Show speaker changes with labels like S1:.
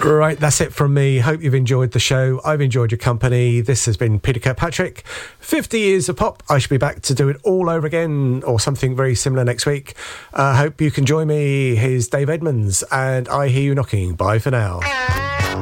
S1: Right, that's it from me. Hope you've enjoyed the show. I've enjoyed your company. This has been Peter Kirkpatrick. 50 years of pop. I should be back to do it all over again or something very similar next week. Hope you can join me. Here's Dave Edmonds and I Hear You Knocking. Bye for now.